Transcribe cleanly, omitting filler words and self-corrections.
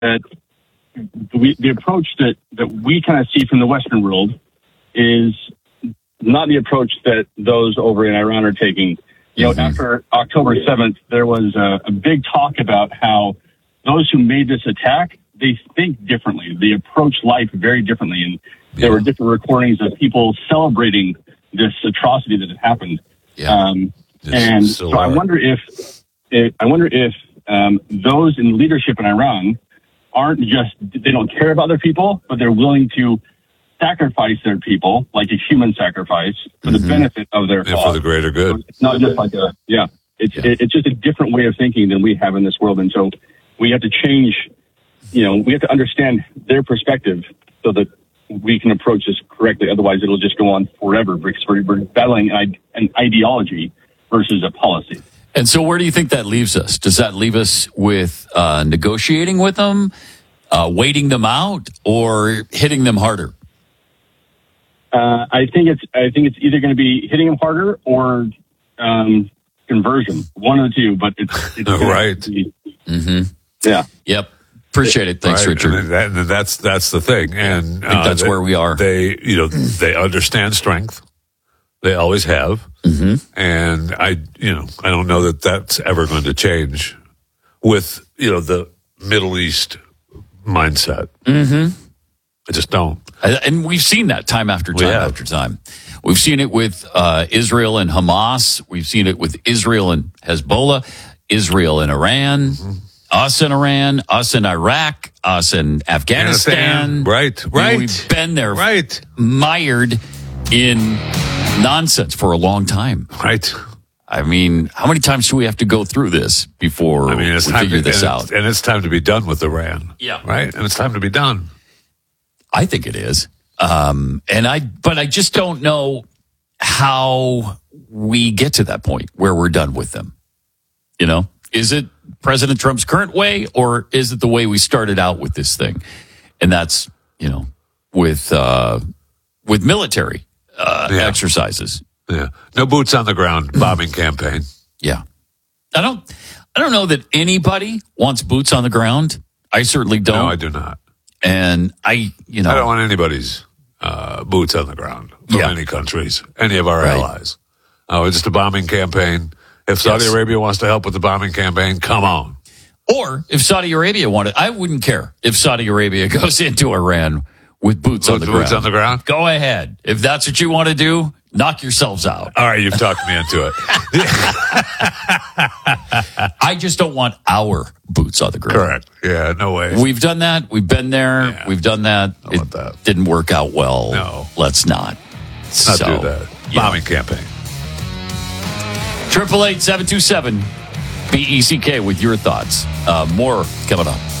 that the approach that we kind of see from the Western world is not the approach that those over in Iran are taking. You know, after October 7th, there was a big talk about how those who made this attack, they think differently. They approach life very differently. And there were different recordings of people celebrating this atrocity that had happened. Yeah. And so I wonder if those in leadership in Iran aren't just, they don't care about their people, but they're willing to sacrifice their people, like a human sacrifice, for the benefit of their cause. For the greater good. So it's not just like it's just a different way of thinking than we have in this world. And so we have to change, we have to understand their perspective so that we can approach this correctly. Otherwise, it'll just go on forever because we're battling an ideology versus a policy. And so where do you think that leaves us? Does that leave us with negotiating with them, waiting them out, or hitting them harder? I think it's either going to be hitting them harder or conversion, one of the two. But it's right. Yeah. Yep. Appreciate it. Thanks, Richard. And that's the thing. And I think that's where we are. They understand strength. They always have. And I don't know that that's ever going to change with, the Middle East mindset. I just don't. And we've seen that time after time after time. We've seen it with Israel and Hamas. We've seen it with Israel and Hezbollah, Israel and Iran, us and Iran, us and Iraq, us and Afghanistan. Right. We've been there, mired in nonsense for a long time. Right. I mean, how many times do we have to go through this before we figure this out? And it's time to be done with Iran. Yeah. Right? And it's time to be done. I think it is. But I just don't know how we get to that point where we're done with them. Is it President Trump's current way, or is it the way we started out with this thing? And that's, with military exercises. Yeah. No boots on the ground bombing campaign. Yeah. I don't know that anybody wants boots on the ground. I certainly don't. No, I do not. And I don't want anybody's boots on the ground from any countries, any of our allies. It's just a bombing campaign. If Saudi Arabia wants to help with the bombing campaign, come on. Or if Saudi Arabia wanted, I wouldn't care if Saudi Arabia goes into Iran with boots on the ground. Boots on the ground? Go ahead. If that's what you want to do, knock yourselves out. All right, you've talked me into it. I just don't want our boots on the ground. Correct. Yeah, no way. We've done that. We've been there. Yeah. We've done that. It didn't work out well. No. Let's not. Let's not do that. Bombing campaign. 888-727-BECK with your thoughts. More coming up.